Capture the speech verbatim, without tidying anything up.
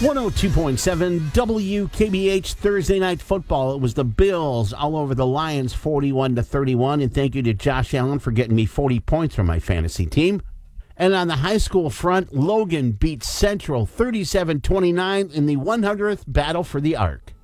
one oh two point seven W K B H Thursday Night Football. It was the Bills all over the Lions forty-one to thirty-one. And thank you to Josh Allen for getting me forty points from my fantasy team. And on the high school front, Logan beat Central thirty-seven twenty-nine in the one hundredth Battle for the Ark.